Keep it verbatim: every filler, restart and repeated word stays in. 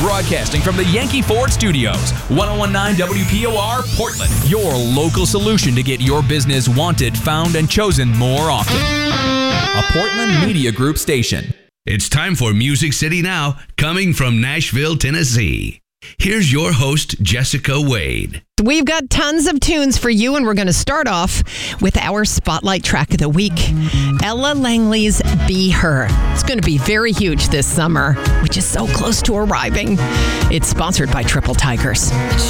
Broadcasting from the Yankee Ford Studios, ten nineteen W P O R, Portland. Your local solution to get your business wanted, found, and chosen more often. A Portland Media Group station. It's time for Music City Now, coming from Nashville, Tennessee. Here's your host, Jessica Wade. We've got tons of tunes for you, and we're going to start off with our Spotlight Track of the Week, Ella Langley's Be Her. It's going to be very huge this summer, which is so close to arriving. It's sponsored by Triple Tigers.